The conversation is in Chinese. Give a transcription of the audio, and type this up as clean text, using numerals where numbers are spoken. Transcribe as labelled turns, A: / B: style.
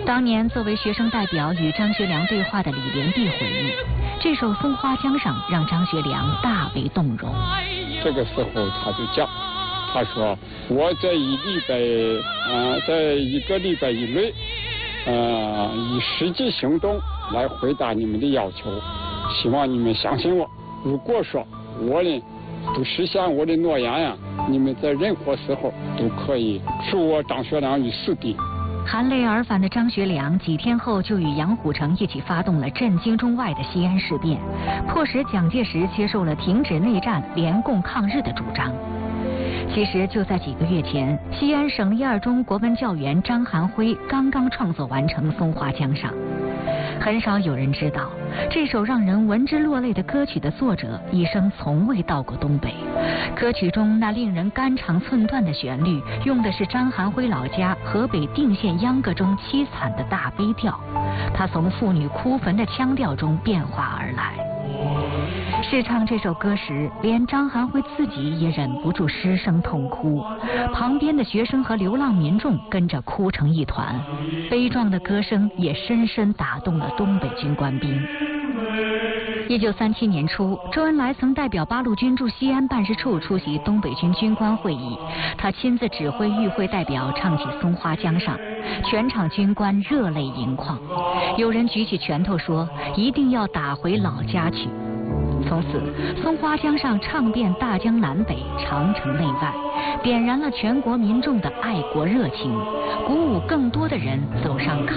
A: 当年作为学生代表与张学良对话的李连璧回忆，这首《松花江上》让张学良大为动容。
B: 这个时候他就讲，他说我在一个礼拜以内，以实际行动来回答你们的要求，希望你们相信我。如果说我呢不实现我的诺言呀，你们在任何时候都可以处我张学良于死地。
A: 含泪而返的张学良几天后就与杨虎城一起发动了震惊中外的西安事变，迫使蒋介石接受了停止内战、联共抗日的主张。其实就在几个月前，西安省立二中国文教员张含辉刚刚创作完成《松花江上》。很少有人知道，这首让人闻之落泪的歌曲的作者一生从未到过东北。歌曲中那令人肝肠寸断的旋律，用的是张含辉老家河北定县秧歌中凄惨的大悲调，它从妇女哭坟的腔调中变化而来。试唱这首歌时，连张含辉自己也忍不住失声痛哭，旁边的学生和流浪民众跟着哭成一团，悲壮的歌声也深深打动了东北军官兵。1937年初，周恩来曾代表八路军驻西安办事处出席东北军军官会议，他亲自指挥与会代表唱起《松花江上》，全场军官热泪盈眶，有人举起拳头说一定要打回老家去。从此，松花江上唱遍大江南北、长城内外，点燃了全国民众的爱国热情，鼓舞更多的人走上